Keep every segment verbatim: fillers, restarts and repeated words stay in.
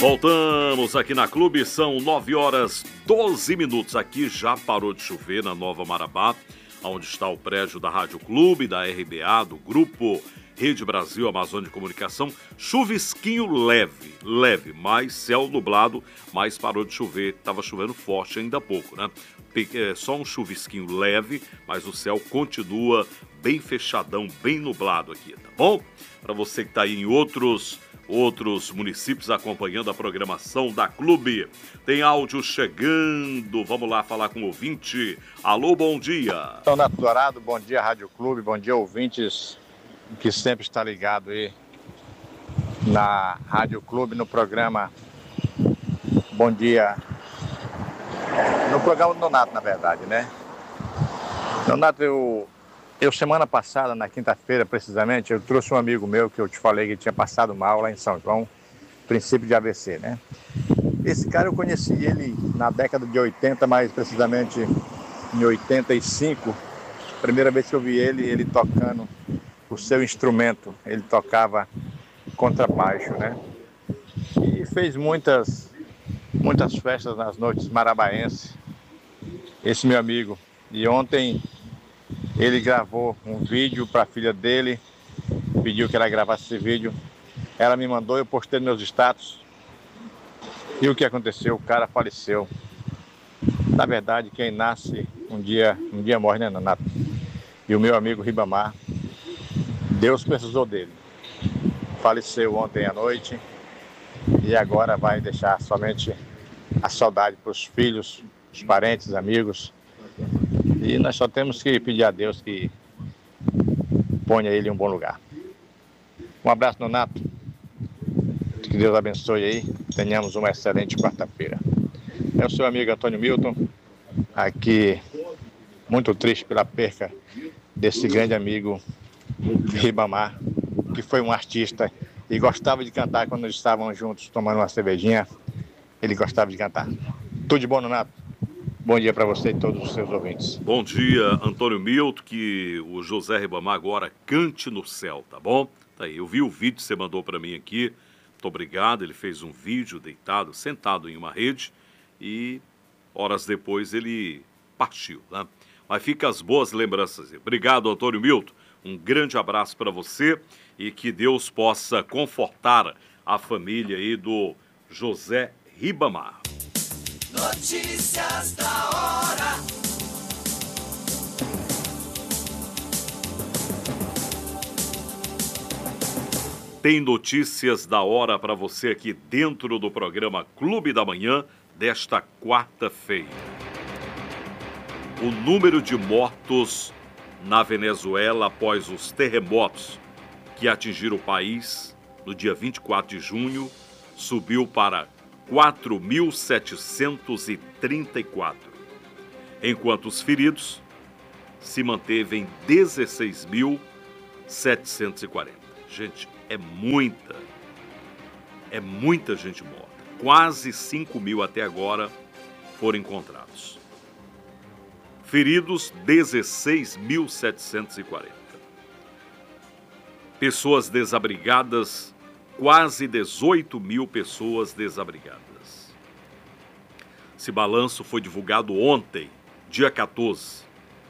Voltamos aqui na Clube, são nove horas doze minutos. Aqui já parou de chover na Nova Marabá, onde está o prédio da Rádio Clube, da R B A, do Grupo Rede Brasil Amazônia de Comunicação. Chuvisquinho leve, leve, mas céu nublado, mas parou de chover. Estava chovendo forte ainda há pouco, né? É só um chuvisquinho leve, mas o céu continua bem fechadão, bem nublado aqui, tá bom? Para você que está aí em outros... outros municípios acompanhando a programação da Clube. Tem áudio chegando, vamos lá falar com o ouvinte. Alô, bom dia. Então, Nato Dourado, bom dia Rádio Clube, bom dia ouvintes que sempre está ligado aí na Rádio Clube, no programa Bom Dia, no programa do Nonato, na verdade, né? Nonato, eu... Eu, semana passada, na quinta-feira, precisamente, eu trouxe um amigo meu que eu te falei que tinha passado mal lá em São João, princípio de A V C, né? Esse cara eu conheci ele na década de oitenta, mais precisamente em oitenta e cinco. Primeira vez que eu vi ele, ele tocando o seu instrumento, ele tocava contrabaixo, né? E fez muitas, muitas festas nas noites marabaenses, esse meu amigo. E ontem... ele gravou um vídeo para a filha dele, pediu que ela gravasse esse vídeo. Ela me mandou, eu postei nos meus status. E o que aconteceu? O cara faleceu. Na verdade, quem nasce um dia, um dia morre, né, Nonato? E o meu amigo Ribamar, Deus precisou dele. Faleceu ontem à noite e agora vai deixar somente a saudade para os filhos, os parentes, amigos. E nós só temos que pedir a Deus que ponha ele em um bom lugar. Um abraço, Nonato. Que Deus abençoe aí. Tenhamos uma excelente quarta-feira. É o seu amigo Antônio Milton, aqui muito triste pela perca desse grande amigo Ribamar, que foi um artista e gostava de cantar quando eles estavam juntos tomando uma cervejinha. Ele gostava de cantar. Tudo de bom, Nonato? Bom dia para você e todos os seus ouvintes. Bom dia, Antônio Milton, que o José Ribamar agora cante no céu, tá bom? Tá aí, eu vi o vídeo que você mandou para mim aqui, muito obrigado. Ele fez um vídeo deitado, sentado em uma rede e horas depois ele partiu, né? Mas fica as boas lembranças. Obrigado, Antônio Milton, um grande abraço para você e que Deus possa confortar a família aí do José Ribamar. Notícias da hora. Tem notícias da hora para você aqui dentro do programa Clube da Manhã desta quarta-feira. O número de mortos na Venezuela após os terremotos que atingiram o país no dia vinte e quatro de junho subiu para quatro mil setecentos e trinta e quatro, enquanto os feridos se manteve em dezesseis mil setecentos e quarenta. Gente, é muita, é muita gente morta. Quase cinco mil até agora foram encontrados. Feridos, dezesseis mil setecentos e quarenta. Pessoas desabrigadas, quase dezoito mil pessoas desabrigadas. Esse balanço foi divulgado ontem, dia quatorze.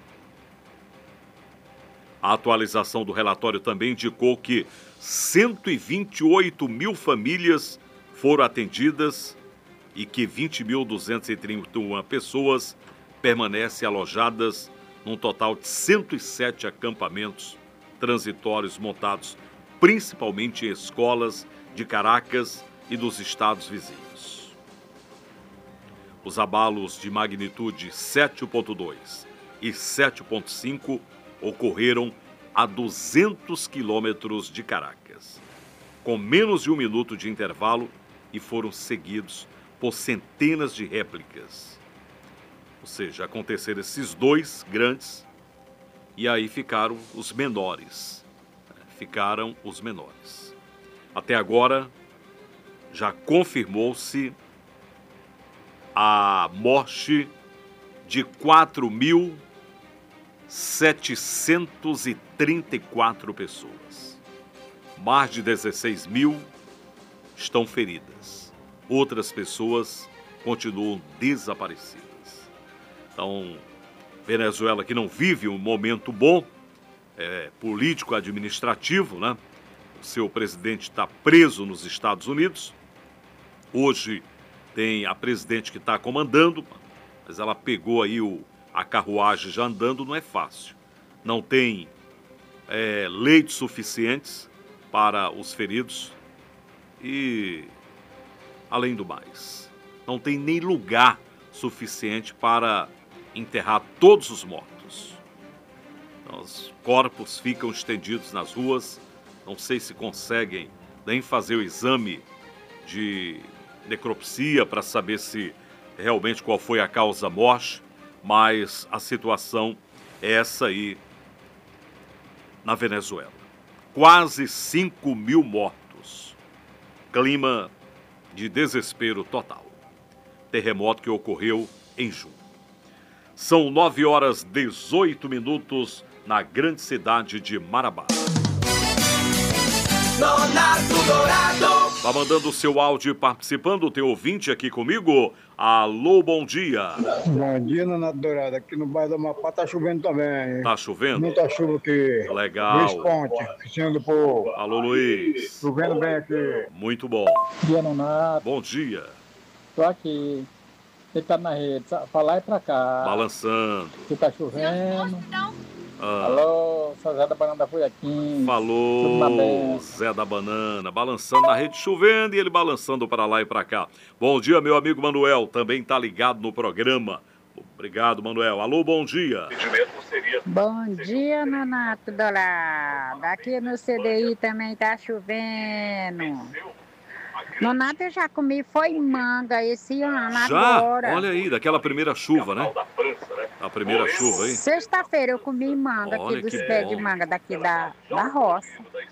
A atualização do relatório também indicou que cento e vinte e oito mil famílias foram atendidas e que vinte mil duzentas e trinta e uma pessoas permanecem alojadas num total de cento e sete acampamentos transitórios montados principalmente em escolas de Caracas e dos estados vizinhos. Os abalos de magnitude sete ponto dois e sete ponto cinco ocorreram a duzentos quilômetros de Caracas, com menos de um minuto de intervalo, e foram seguidos por centenas de réplicas. Ou seja, aconteceram esses dois grandes e aí ficaram os menores. Ficaram os menores. Até agora, já confirmou-se a morte de quatro mil setecentos e trinta e quatro pessoas. Mais de dezesseis mil estão feridas. outras pessoas continuam desaparecidas. Então, Venezuela que não vive um momento bom, é, político-administrativo, né? O seu presidente está preso nos Estados Unidos. Hoje tem a presidente que está comandando, mas ela pegou aí o, a carruagem já andando, não é fácil. Não tem é, leitos suficientes para os feridos e, além do mais, não tem nem lugar suficiente para enterrar todos os mortos. Então, os corpos ficam estendidos nas ruas, não sei se conseguem nem fazer o exame de necropsia para saber se realmente qual foi a causa da morte, mas a situação é essa aí na Venezuela. Quase cinco mil mortos. Clima de desespero total. Terremoto que ocorreu em junho. São nove horas e dezoito minutos na grande cidade de Marabá. Nonato Dourado. Tá mandando o seu áudio participando, o teu ouvinte aqui comigo. Alô, bom dia. Bom dia, Nonato Dourado. Aqui no bairro da Mapá tá chovendo também. Tá chovendo? Muita chuva aqui. Legal. Luiz Ponte, Cristiano do Povo. Alô, Luiz. Chovendo bem aqui. Muito bom. Bom dia, Nonato. Bom dia. Tô aqui. Você tá na rede, pra lá e pra cá. Balançando. Que tá chovendo. Ah. Alô, sou Zé da Banana da Folha quinze. Falou, Zé da Banana, balançando na rede, chovendo e ele balançando para lá e para cá. Bom dia, meu amigo Manuel, também tá ligado no programa. Obrigado, Manuel. Alô, bom dia. Bom dia, Nonato Dourado. Aqui no C D I também tá chovendo. Nonato, eu já comi, foi manga esse ano Já? agora. Olha aí, daquela primeira chuva, né? A primeira chuva aí. Sexta-feira eu comi manga Olha aqui dos que pés bom. de manga daqui da, da roça.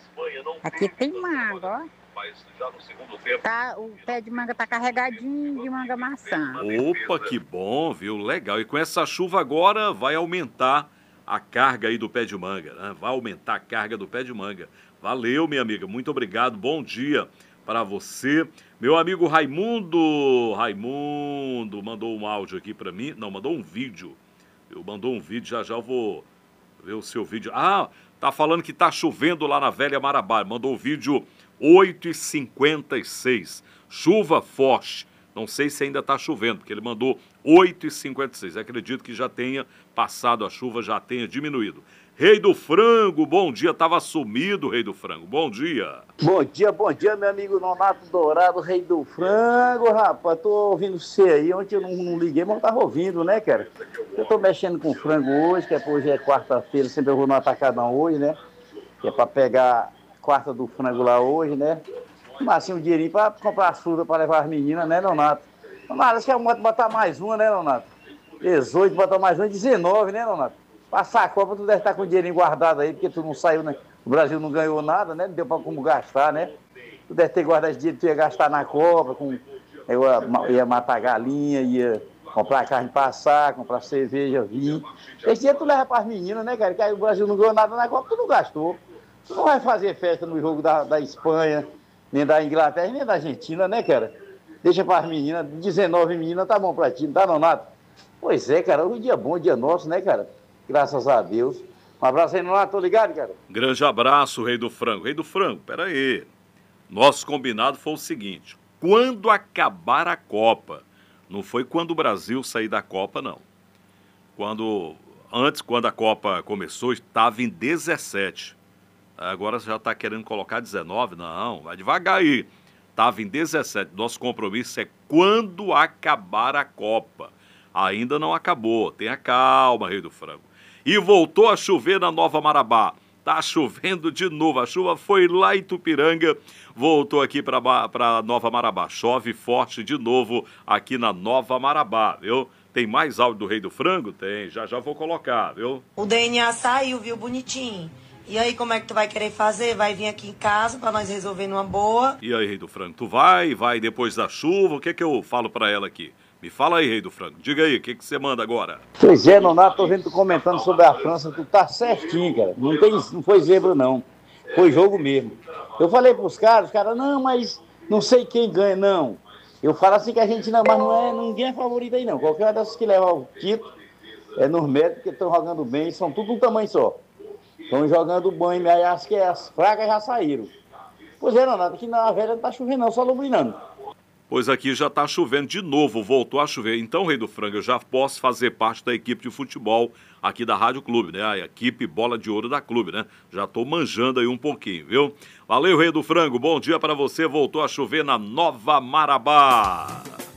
Aqui tem manga, ó. Tá, o pé de manga tá carregadinho de manga maçã. Opa, que bom, viu? Legal. E com essa chuva agora vai aumentar a carga aí do pé de manga, né? Vai aumentar a carga do pé de manga. Valeu, minha amiga. Muito obrigado. Bom dia para você. Meu amigo Raimundo, Raimundo mandou um áudio aqui para mim. Não, mandou um vídeo. Eu mandou um vídeo, já já eu vou ver o seu vídeo. Ah, tá falando que tá chovendo lá na Velha Marabá. Mandou o vídeo oito e cinquenta e seis. Chuva forte. Não sei se ainda tá chovendo, porque ele mandou oito e cinquenta e seis. Acredito que já tenha passado a chuva, já tenha diminuído. Rei do Frango, bom dia. Tava sumido, Rei do Frango. Bom dia. Bom dia, bom dia, meu amigo Nonato Dourado, Rei do Frango, rapaz. Tô ouvindo você aí. Ontem eu não, não liguei, mas eu tava ouvindo, né, cara? Eu tô mexendo com frango hoje, que é, hoje é quarta-feira, sempre eu vou no Atacadão hoje, né? Que é pra pegar a quarta do frango lá hoje, né? Mas assim, um dinheirinho pra comprar fruta pra levar as meninas, né, Nonato? Nonato, acho que é botar mais uma, né, Nonato? dezoito, botar mais uma, dezenove, né, Nonato? Passar a Copa, tu deve estar com o dinheirinho guardado aí, porque tu não saiu, né? O Brasil não ganhou nada, né? Não deu pra como gastar, né? Tu deve ter guardado esse dinheiro que tu ia gastar na Copa, com... eu ia, ia matar galinha, ia comprar carne pra assar, comprar cerveja, vinho. Esse dinheiro tu leva pras meninas, né, cara? Que aí o Brasil não ganhou nada na Copa, tu não gastou. Tu não vai fazer festa no jogo da, da Espanha, nem da Inglaterra, nem da Argentina, né, cara? Deixa pras meninas, dezenove meninas, tá bom pra ti, não tá, Nonato? Pois é, cara, um dia bom, dia nosso, né, cara? Graças a Deus. Um abraço aí, Nonato, tô ligado, cara? Grande abraço, Rei do Frango. Rei do Frango, peraí. Nosso combinado foi o seguinte: quando acabar a Copa, não foi quando o Brasil sair da Copa, não. Quando, antes, quando a Copa começou, estava em dezessete. Agora já está querendo colocar dezenove? Não, vai devagar aí. Estava em dezessete. Nosso compromisso é quando acabar a Copa. Ainda não acabou. Tenha calma, Rei do Frango. E voltou a chover na Nova Marabá. Tá chovendo de novo. A chuva foi lá em Tupiranga, voltou aqui para Nova Marabá. Chove forte de novo aqui na Nova Marabá, viu? Tem mais áudio do Rei do Frango? Tem, já já vou colocar, viu? O D N A saiu, viu, bonitinho. E aí, como é que tu vai querer fazer? Vai vir aqui em casa para nós resolver numa boa. E aí, Rei do Frango, tu vai, vai depois da chuva? O que é que eu falo para ela aqui? Me fala aí, Rei do Frango. Diga aí, o que, que você manda agora? Pois é, Nonato, tô vendo tu comentando sobre a França, tu tá certinho, cara. Não, tem, não foi zebra, não. Foi jogo mesmo. Eu falei pros caras, os caras, não, mas não sei quem ganha, não. Eu falo assim que a gente não, mas não é, ninguém é favorito aí não. Qualquer uma dessas que leva o título é nos médicos que estão jogando bem, são tudo um tamanho só. Estão jogando bem, mas acho que as fracas já saíram. Pois é, Nonato, aqui na velha não tá chovendo não, só lubrinando. Pois aqui já está chovendo de novo, voltou a chover. Então, Rei do Frango, eu já posso fazer parte da equipe de futebol aqui da Rádio Clube, né? A equipe Bola de Ouro da Clube, né? Já estou manjando aí um pouquinho, viu? Valeu, Rei do Frango, bom dia para você. Voltou a chover na Nova Marabá.